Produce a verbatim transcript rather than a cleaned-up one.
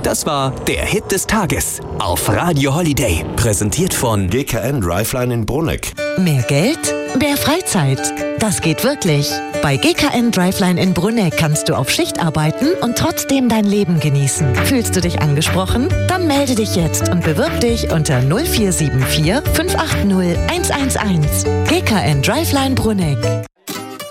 Das war der Hit des Tages auf Radio Holiday. Präsentiert von G K N Driveline in Bruneck. Mehr Geld? Mehr Freizeit. Das geht wirklich. Bei G K N Driveline in Bruneck kannst du auf Schicht arbeiten und trotzdem dein Leben genießen. Fühlst du dich angesprochen? Dann melde dich jetzt und bewirb dich unter null vier sieben vier fünf acht null eins eins eins. G K N Driveline Bruneck.